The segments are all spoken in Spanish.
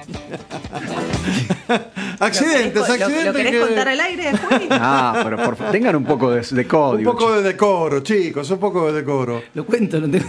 Accidentes. ¿Lo querés contar al aire después? Pero por favor, tengan un poco de código. Un poco de decoro, chicos, un poco de decoro. Lo cuento, no tengo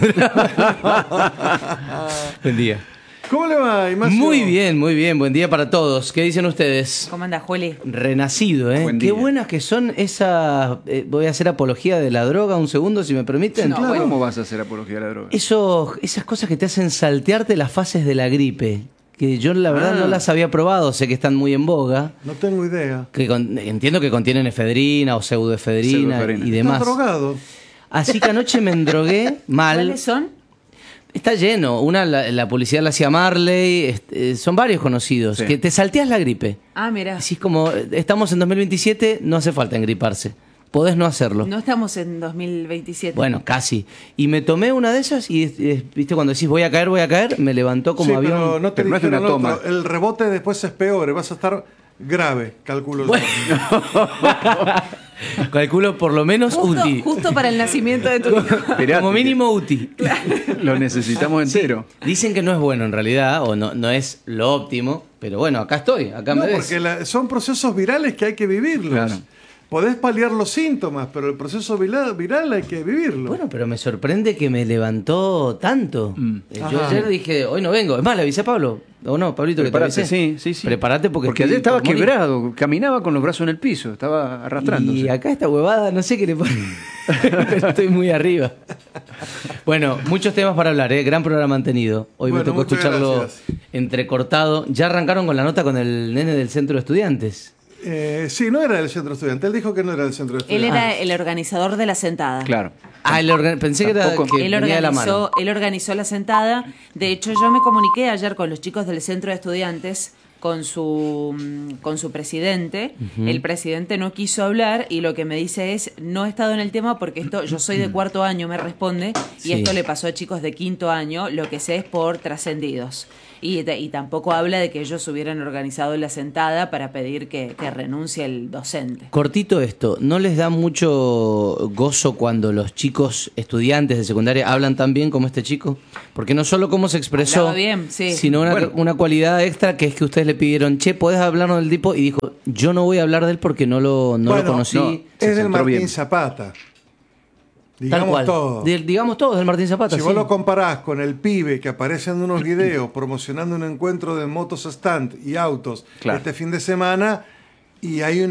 Buen día. ¿Cómo le va, Ignacio? Muy bien. Buen día para todos. ¿Qué dicen ustedes? ¿Cómo anda, Juli? Renacido, ¿eh? Buen Qué día. buenas que son esas... voy a hacer apología de la droga un segundo, si me permiten. No, ¿cómo vas a hacer apología de la droga? Esas cosas que te hacen saltearte las fases de la gripe, que yo la verdad no las había probado, sé que están muy en boga, No tengo idea. que entiendo que contienen efedrina o pseudoefedrina Pseudoefedrina. y demás. ¿Estás drogado? Así que anoche me endrogué mal. ¿Cuáles son? Está lleno. Una, la publicidad la hacía Marley, son varios conocidos, Sí. que te salteas la gripe. Ah, mira. Así es como, estamos en 2027, no hace falta engriparse. Podés no hacerlo. No estamos en 2027. Bueno, casi. Y me tomé una de esas y, viste, cuando decís voy a caer, me levantó como Sí, avión. pero no te Pero no es de dijeron una toma. otro. El rebote después es peor, vas a estar grave, calculo yo. Bueno. Calculo por lo menos UTI. Justo para el nacimiento de tu hijo. Esperate. Como mínimo UTI. Lo necesitamos entero. Dicen que no es bueno en realidad, o no es lo óptimo, pero bueno, acá estoy, acá No, me ves. porque son procesos virales que hay que vivirlos. Claro. Podés paliar los síntomas, pero el proceso viral hay que vivirlo. Bueno, pero me sorprende que me levantó tanto. Yo Ajá. ayer dije, hoy no vengo. Es más, le avisé a Pablo. ¿O no, Pablito, que te Prepárate, avisé? sí. Prepárate porque ayer estoy estaba por morir. quebrado, caminaba con los brazos en el piso, estaba arrastrándose. Y acá esta huevada, no sé qué le pone. Pero estoy muy arriba. Bueno, muchos temas para hablar, ¿eh? Gran programa han tenido. Hoy Bueno, me tocó muchas escucharlo gracias. entrecortado. Ya arrancaron con la nota con el nene del centro de estudiantes. Sí, no era del centro estudiante. Él dijo que no era del centro Él estudiante. era el organizador de la sentada. Claro. Pensé que era Tampoco- que Él venía de la mano. organizó la sentada. De hecho, yo me comuniqué ayer con los chicos del centro de estudiantes, con su presidente. El presidente no quiso hablar y lo que me dice es, no he estado en el tema porque yo soy de cuarto año, me responde, y Sí. esto le pasó a chicos de quinto año, lo que sé es por trascendidos. Y tampoco habla de que ellos hubieran organizado la sentada para pedir que renuncie el docente. Cortito esto, ¿no les da mucho gozo cuando los chicos estudiantes de secundaria hablan tan bien como este chico? Porque no solo cómo se expresó, Hablaba bien, sí. sino una cualidad extra que es que ustedes le pidieron, che, ¿podés hablarnos del tipo? Y dijo, yo no voy a hablar de él porque no lo conocí. no. Es Se del centró Martín bien. Zapata. Tal Digamos cual. todo. Digamos todos del Martín Zapata. Si sí. vos lo comparás con el pibe que aparece en unos videos promocionando un encuentro de motos stand y autos Claro. este fin de semana, y hay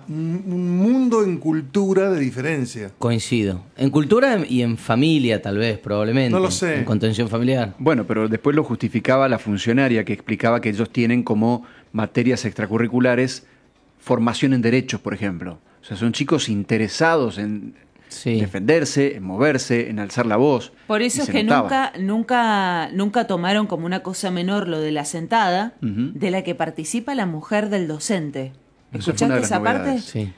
un mundo en cultura de diferencia. Coincido. En cultura y en familia, tal vez, probablemente. No lo sé. En contención familiar. Bueno, pero después lo justificaba la funcionaria que explicaba que ellos tienen como materias extracurriculares formación en derechos, por ejemplo. O sea, son chicos interesados en Sí. defenderse, en moverse, en alzar la voz. Por eso Y es se que notaba. nunca tomaron como una cosa menor lo de la sentada, Ujú. de la que participa la mujer del docente. Eso fue una ¿Escuchaste de las esa parte? novedades. Sí.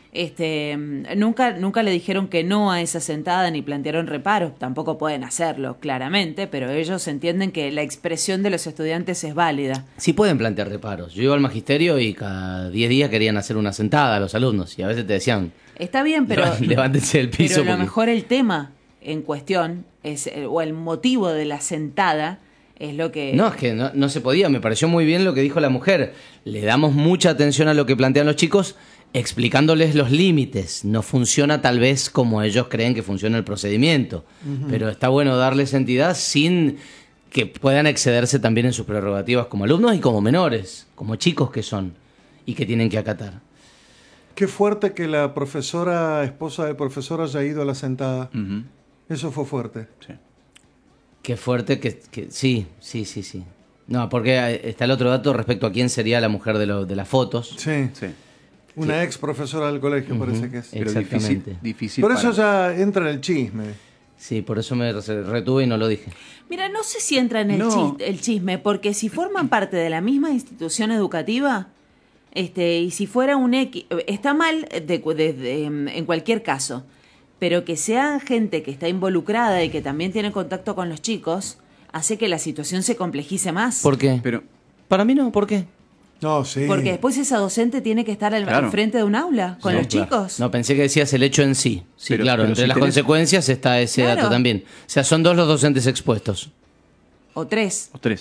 Nunca le dijeron que no a esa sentada ni plantearon reparos, tampoco pueden hacerlo, claramente, pero ellos entienden que la expresión de los estudiantes es válida. Sí pueden plantear reparos. Yo iba al magisterio y cada 10 días querían hacer una sentada a los alumnos y a veces te decían, Está bien, pero, levántense del piso. pero a lo porque- mejor el tema en cuestión es, o el motivo de la sentada es lo que... No, es que no se podía. Me pareció muy bien lo que dijo la mujer. Le damos mucha atención a lo que plantean los chicos, explicándoles los límites. No funciona tal vez como ellos creen que funciona el procedimiento. Pero está bueno darles entidad sin que puedan excederse también en sus prerrogativas como alumnos y como menores, como chicos que son y que tienen que acatar. Qué fuerte que la profesora, esposa del profesor, haya ido a la sentada. Ujú. Eso fue fuerte. Sí. Qué fuerte que sí. No, porque está el otro dato respecto a quién sería la mujer de las fotos. Sí. Sí. Una ex profesora del colegio parece que es. Pero Pero Exactamente. difícil Por eso para- ya entra en el chisme. Sí, por eso me retuve y no lo dije. Mira, no sé si entra en No. el chisme, porque si forman parte de la misma institución educativa, y si fuera está mal en cualquier caso, pero que sean gente que está involucrada y que también tiene contacto con los chicos, hace que la situación se complejice más. ¿Por qué? Pero Para mí no, ¿por qué? No, sí. Porque después esa docente tiene que estar al Claro. frente de un aula con No, los claro. chicos. No, pensé que decías el hecho en sí. Sí, Pero- claro, pero entre si las tenés- consecuencias está ese Claro. dato también. O sea, son dos los docentes expuestos. O tres. o tres.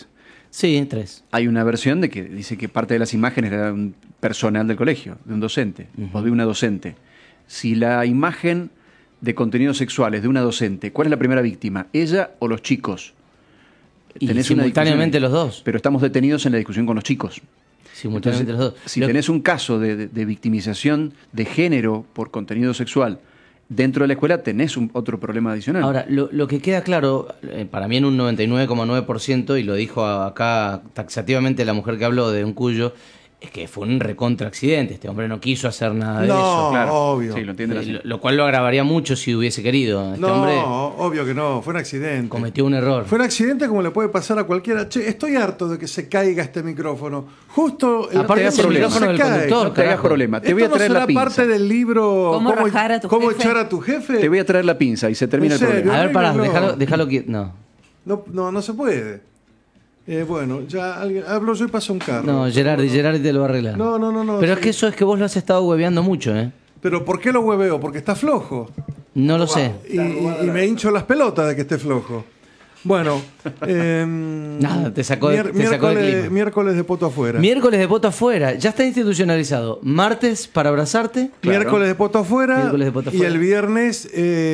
Sí, 3. Hay una versión de que dice que parte de las imágenes era de un personal del colegio, de un docente o de una docente. Si la imagen de contenidos sexuales de una docente, ¿cuál es la primera víctima? ¿Ella o los chicos? Y Tenés una simultáneamente discusión, los dos. Pero estamos detenidos en la discusión con los chicos. Simultáneamente Entonces, los dos. si tenés un caso de victimización de género por contenido sexual dentro de la escuela, tenés otro problema adicional. Ahora, lo que queda claro, para mí en un 99,9%, y lo dijo acá taxativamente la mujer que habló de un Cuyo, es que fue un recontra accidente. Este hombre no quiso hacer nada de eso. No, claro, obvio. Sí, lo entienden así. Lo cual lo agravaría mucho si hubiese querido. Este hombre No, obvio que no, fue un accidente. cometió un error. Fue un accidente como le puede pasar a cualquiera. Che, estoy harto de que se caiga este micrófono. Justo Aparte es que el micrófono se del cae. conductor. No te hagas carajo. problema. Te ¿Esto voy a no traer será la pinza. parte del libro ¿Cómo rajar a tu cómo jefe? echar a tu jefe? Te voy a traer la pinza y se termina ¿En el serio? problema. A ver, pará, No. déjalo quieto. No. No se puede. Bueno, ya alguien hablo yo y pasa un carro. No, Gerardi te lo va a arreglar. No. Pero sí. es que eso es que vos lo has estado hueveando mucho, ¿eh? Pero ¿por qué lo hueveo? Porque está flojo. No lo sé. Y me hincho las pelotas de que esté flojo. Bueno, Nada, te sacó de clima. miércoles de poto afuera. Miércoles de poto afuera, ya está institucionalizado. Martes para abrazarte. Claro. Miércoles de poto afuera. Miércoles de poto y afuera. el viernes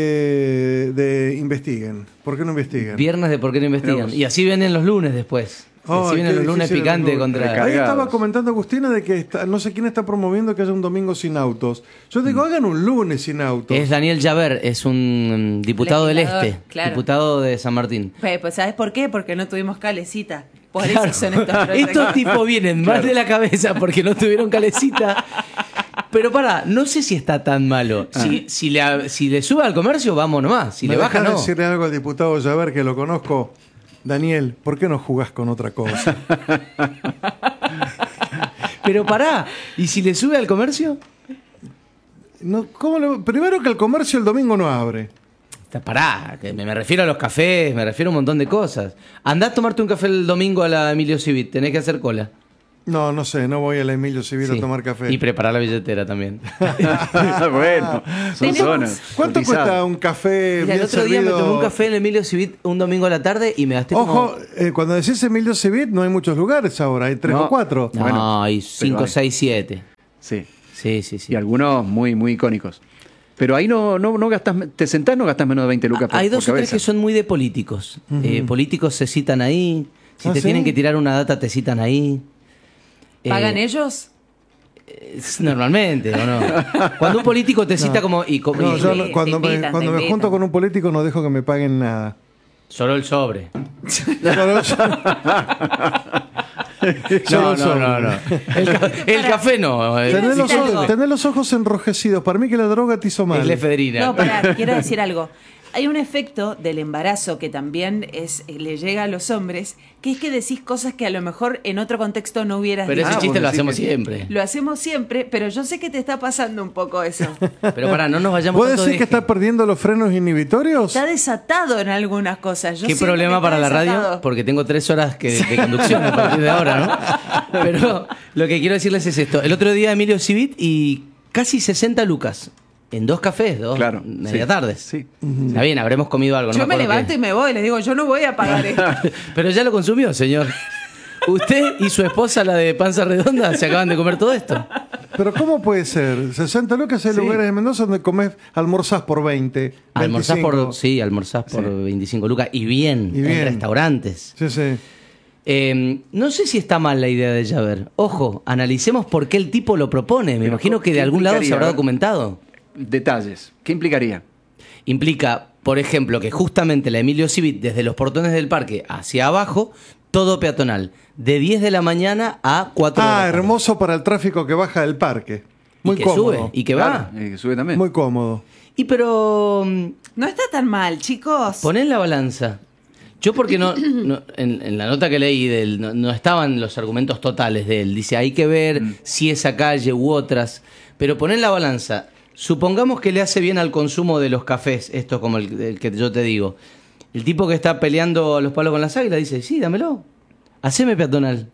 de investiguen. ¿Por qué no investiguen? Viernes de por qué no investigan. Mirá vos. Y así vienen los lunes después. Oh, así vienen qué los lunes difícil picantes el lunes. contra. Recarga. Ahí estaba Cargados. comentando Agustina de que no sé quién está promoviendo que haya un domingo sin autos. Yo digo, hagan un lunes sin autos. Es Daniel Javer, es un diputado del Legislador, Este, claro. diputado de San Martín. Pues ¿sabes por qué? Porque no tuvimos calecita. Por eso son estos proyectos. Estos tipos vienen mal de la cabeza porque no tuvieron calecita. Pero pará, no sé si está tan malo. Si le sube al comercio, vamos nomás. Si ¿Me le baja, dejás no. decirle algo al diputado Javer que lo conozco? Daniel, ¿por qué no jugás con otra cosa? Pero pará, ¿y si le sube al comercio? No, primero que el comercio el domingo no abre. Pará, que me refiero a los cafés, me refiero a un montón de cosas. Andá a tomarte un café el domingo a la Emilio Civit, tenés que hacer cola. No sé, no voy a la Emilio Civil Sí. a tomar café. Y preparar la billetera también. Bueno, son Tenemos- zonas. ¿Cuánto cotizadas. cuesta un café Mira, el bien otro día me servido? tomé un café en Emilio Civit un domingo a la tarde y me gasté Ojo, cuando decís Emilio Civit no hay muchos lugares ahora, hay 3 No. o 4. No, Bueno, hay pero 5, hay. 6, 7. Sí. Sí. Y algunos muy, muy icónicos. Pero ahí no gastas, te sentás, no gastas menos de 20 lucas por, Hay dos por o tres cabeza. que son muy de políticos. Políticos se citan ahí. Si ¿Ah, te sí? tienen que tirar una data, te citan ahí. ¿Pagan ellos? Normalmente, ¿o no? Cuando un político te cita como... No, yo no- te cuando me, invitan, cuando te me invitan. junto con un político no dejo que me paguen nada. Solo el sobre. Solo yo- No. El café no. Tenés los, algo. ojos, tenés los ojos enrojecidos. Para mí que la droga te hizo mal. Es lefedrina. No, pará, quiero decir algo. Hay un efecto del embarazo que también le llega a los hombres, que es que decís cosas que a lo mejor en otro contexto no hubieras Pero dicho. ese chiste vos lo decís hacemos que- siempre. Lo hacemos siempre, pero yo sé que te está pasando un poco eso. Pero pará, no nos vayamos ¿Vos tanto decís de que eje. estás perdiendo los frenos inhibitorios? Está desatado en algunas cosas. Yo ¿Qué siento problema que para está la radio? desatado. Porque tengo 3 horas de conducción a partir de ahora, ¿no? Pero lo que quiero decirles es esto. El otro día Emilio Civit y casi 60 lucas. En 2 cafés, 2 Claro, media sí. tardes. Sí. Está bien, habremos comido algo. no Yo me acuerdo levanto qué. y me voy, les digo, yo no voy a pagar esto. Pero ya lo consumió, señor. Usted y su esposa, la de panza redonda, se acaban de comer todo esto. Pero ¿cómo puede ser? 60 lucas hay Sí. lugares de Mendoza donde comés, almorzás por 20. Almorzás 25. almorzás por 25 lucas y bien, Y bien. en restaurantes. Sí. No sé si está mal la idea de Javer. Ojo, analicemos por qué el tipo lo propone. Me Pero, imagino que ¿qué de algún lado se implicaría? habrá A ver. documentado. Detalles. ¿Qué implicaría? Implica, por ejemplo, que justamente la Emilio Civit, desde los portones del parque hacia abajo, todo peatonal. De 10 de la mañana a 4 de la tarde. Hermoso para el tráfico que baja del parque. Muy y que cómodo. sube, y que va. Claro, que sube también. Muy cómodo. Y pero... No está tan mal, chicos. Poné en la balanza. Yo porque en la nota que leí de él, no estaban los argumentos totales de él. Dice, hay que ver si esa calle u otras. Pero poné en la balanza. Supongamos que le hace bien al consumo de los cafés, esto como el que yo te digo. El tipo que está peleando a los palos con las águilas dice, sí, dámelo. Haceme peatonal.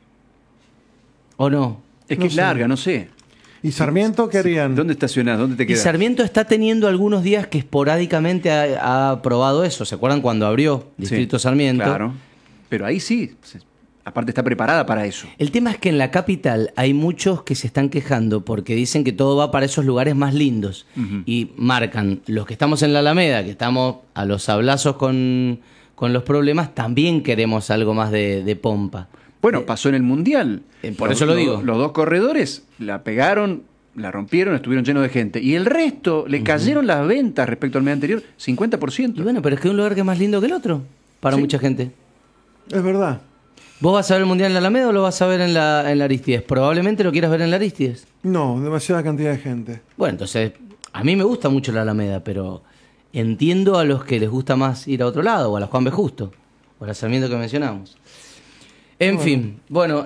¿O no? Es que No es sé. larga, no sé. ¿Y Sarmiento qué harían? ¿Dónde estacionás? ¿Dónde te Y quedas? Sarmiento está teniendo algunos días que esporádicamente ha probado eso. ¿Se acuerdan cuando abrió Distrito Sí, Sarmiento? Claro. Pero ahí sí. aparte está preparada para eso. El tema es que en la capital hay muchos que se están quejando porque dicen que todo va para esos lugares más lindos. Y marcan, los que estamos en la Alameda, que estamos a los sablazos con los problemas, también queremos algo más de pompa. Bueno, pasó en el Mundial. Por eso lo digo. Los dos corredores la pegaron, la rompieron, estuvieron llenos de gente. Y el resto, le cayeron las ventas respecto al mes anterior, 50%. Y bueno, pero es que hay un lugar que es más lindo que el otro, para mucha gente. Es verdad. ¿Vos vas a ver el Mundial en la Alameda o lo vas a ver en la Arístides? Probablemente lo quieras ver en la Arístides. No, demasiada cantidad de gente. Bueno, entonces, a mí me gusta mucho la Alameda, pero entiendo a los que les gusta más ir a otro lado, o a la Juan B. Justo, o a la Sarmiento que mencionamos. En fin, bueno,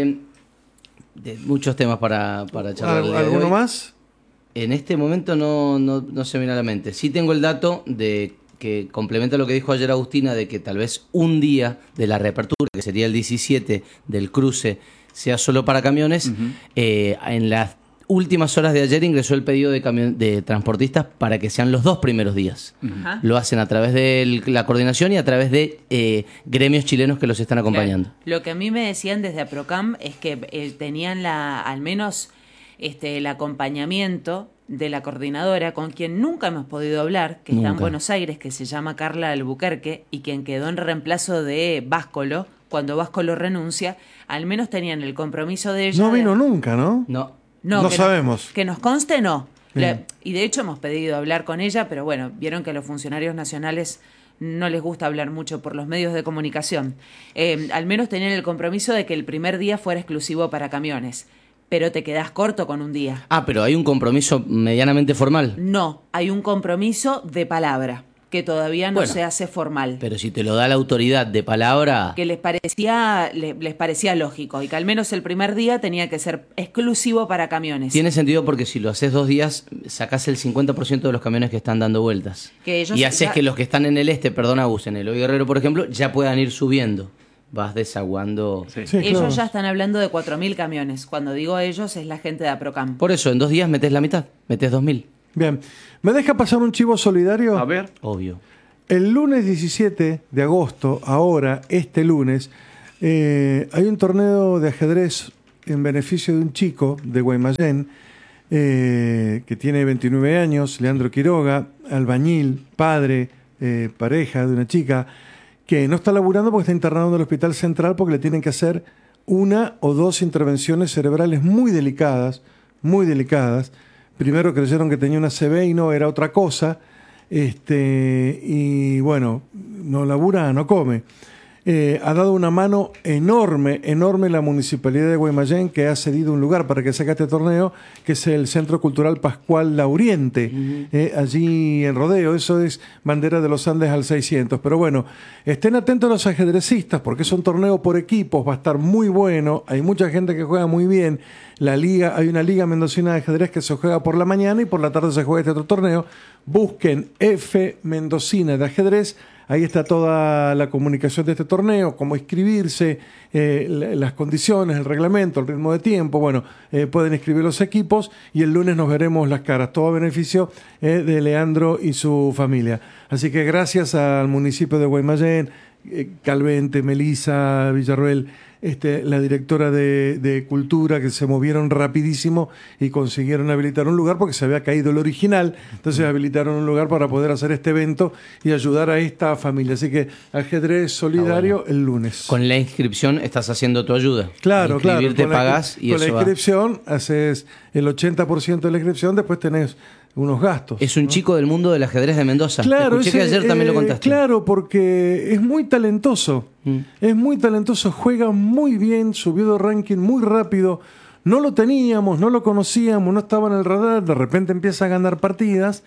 muchos temas para charlar. ¿Alguno más? En este momento no se me viene a la mente. Sí tengo el dato de que complementa lo que dijo ayer Agustina, de que tal vez un día de la reapertura, que sería el 17 del cruce, sea solo para camiones. En las últimas horas de ayer ingresó el pedido de transportistas para que sean los 2 primeros días. Lo hacen a través de la coordinación y a través de gremios chilenos que los están acompañando. Lo que a mí me decían desde APROCAM es que tenían al menos el acompañamiento de la coordinadora, con quien nunca hemos podido hablar, que está en Buenos Aires, que se llama Carla Albuquerque, y quien quedó en reemplazo de Báscolo, cuando Báscolo renuncia. Al menos tenían el compromiso de ella. No vino nunca, ¿no? No sabemos. Que nos conste, no. Y de hecho hemos pedido hablar con ella, pero bueno, vieron que a los funcionarios nacionales no les gusta hablar mucho por los medios de comunicación. Al menos tenían el compromiso de que el primer día fuera exclusivo para camiones. Pero te quedás corto con un día. Ah, pero hay un compromiso medianamente formal. No, hay un compromiso de palabra, que todavía no se hace formal. Pero si te lo da la autoridad de palabra... Que les parecía lógico, y que al menos el primer día tenía que ser exclusivo para camiones. Tiene sentido porque si lo haces 2 días, sacás el 50% de los camiones que están dando vueltas. Y haces que los que están en el perdón, Agus, en el Eloy Guerrero, por ejemplo, ya puedan ir subiendo. Vas desaguando. Sí, ellos claro. ya están hablando de 4.000 camiones. Cuando digo ellos, es la gente de APROCAM. Por eso, en 2 días metes la mitad, metes 2.000. Bien. ¿Me deja pasar un chivo solidario? A ver. Obvio. El lunes 17 de agosto, ahora, este lunes, hay un torneo de ajedrez en beneficio de un chico de Guaymallén que tiene 29 años, Leandro Quiroga, albañil, padre, pareja de una chica, que no está laburando porque está internado en el Hospital Central porque le tienen que hacer 1 o 2 intervenciones cerebrales muy delicadas, muy delicadas. Primero creyeron que tenía una CB y no, era otra cosa. Y bueno, no labura, no come. Ha dado una mano enorme la Municipalidad de Guaymallén, que ha cedido un lugar para que se haga este torneo, que es el Centro Cultural Pascual Lauriente, allí en Rodeo. Eso es bandera de los Andes al 600. Pero bueno, estén atentos los ajedrecistas, porque es un torneo por equipos, va a estar muy bueno, hay mucha gente que juega muy bien. Hay una liga mendocina de ajedrez que se juega por la mañana y por la tarde se juega este otro torneo. Busquen F Mendocina de ajedrez. Ahí está toda la comunicación de este torneo, cómo inscribirse, las condiciones, el reglamento, el ritmo de tiempo. Bueno, pueden inscribir los equipos y el lunes nos veremos las caras. Todo a beneficio de Leandro y su familia. Así que gracias al municipio de Guaymallén, Calvente, Melisa, Villarroel, la directora de Cultura, que se movieron rapidísimo y consiguieron habilitar un lugar porque se había caído el original. Entonces habilitaron un lugar para poder hacer este evento y ayudar a esta familia. Así que ajedrez solidario el lunes. Con la inscripción estás haciendo tu ayuda. Claro, inscribirte, pagás y con eso la inscripción haces el 80% de la inscripción, después tenés unos gastos. Es un chico del mundo del ajedrez de Mendoza. Claro, escuché que ayer también lo contaste. Claro, porque es muy talentoso. Es muy talentoso, juega muy bien, subió de ranking muy rápido. No lo teníamos, no lo conocíamos, no estaba en el radar. De repente empieza a ganar partidas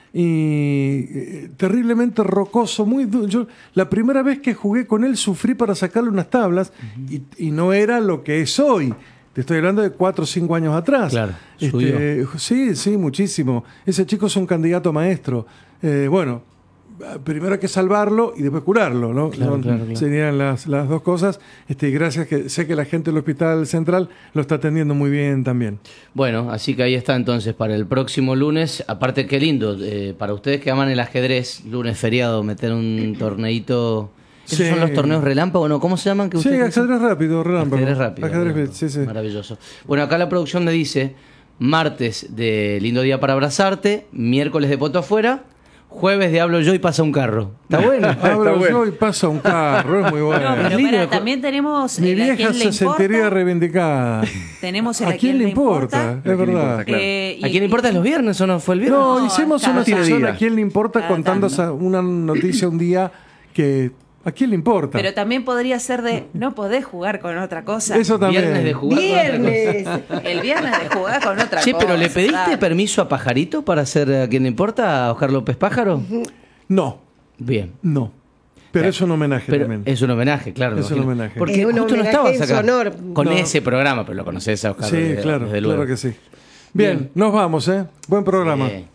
y terriblemente rocoso, muy duro. Yo la primera vez que jugué con él sufrí para sacarle unas tablas y no era lo que es hoy. Te estoy hablando de 4 o 5 años atrás. Claro, sí, muchísimo. Ese chico es un candidato a maestro. Bueno, primero hay que salvarlo y después curarlo, ¿no? Claro. Serían las 2 cosas. Gracias, que sé que la gente del Hospital Central lo está atendiendo muy bien también. Bueno, así que ahí está entonces para el próximo lunes. Aparte, qué lindo, para ustedes que aman el ajedrez, lunes feriado, meter un torneito ¿Esos son los torneos relámpago, no? ¿Cómo se llaman? Sí, ajedrez rápido, relámpago. Ajedrez rápido. Sí. Maravilloso. Bueno, acá la producción me dice: martes de Lindo Día para Abrazarte, miércoles de Poto Afuera, jueves de Hablo Yo y Pasa un Carro. ¿Está bueno? Hablo yo y pasa un carro, es muy bueno. No, pero lindo. también tenemos Mi el a vieja quién le se sentiría importa. reivindicada. Tenemos el ¿A quién le importa? Es verdad. Claro. ¿A quién le importa los viernes o no fue el viernes? No, No, hicimos cada una tiene sección día. a quién le importa Cada contando tanto. una noticia un día que ¿a quién le importa? Pero también podría ser de no podés jugar con otra cosa. Eso también. Viernes de jugar con otra Viernes. El viernes de jugar con otra cosa. Che, cosa. pero ¿le pediste dale. permiso a Pajarito para hacer a quien le importa, a Oscar López Pájaro? No, Bien. no. Pero es un homenaje Pero también. es un homenaje, claro. Es un imagino. homenaje. Porque Es un justo no homenaje estabas en acá su honor. con No. ese programa, pero lo conoces a Oscar. Sí, desde claro luego. que sí. Bien, nos vamos, ¿eh? Buen programa. Bien.